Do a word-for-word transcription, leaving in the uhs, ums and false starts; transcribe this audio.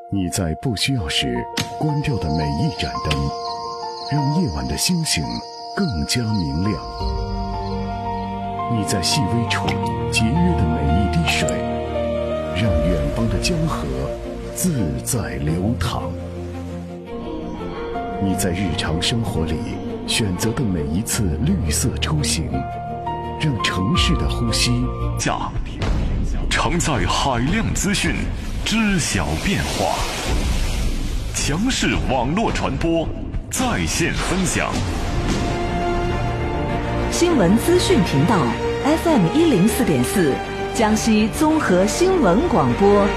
你在不需要时关掉的每一盏灯，让夜晚的星星更加明亮。你在细微处节约的每一滴水，让远方的江河自在流淌。你在日常生活里选择的每一次绿色出行，让城市的呼吸下承载海量资讯，知晓变化，强势网络传播，在线分享。 新闻资讯频道 F M 一零四点四，江西综合新闻广播。